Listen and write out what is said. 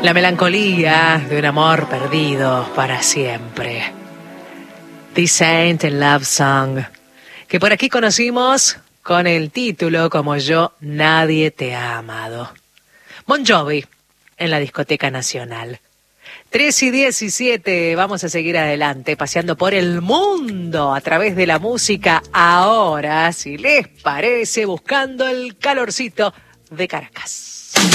La melancolía de un amor perdido para siempre. The Saint and Love Song, que por aquí conocimos con el título como Yo Nadie Te Ha Amado. Bon Jovi en la Discoteca Nacional. 3:17, vamos a seguir adelante, paseando por el mundo a través de la música. Ahora, si les parece, buscando el calorcito de Caracas.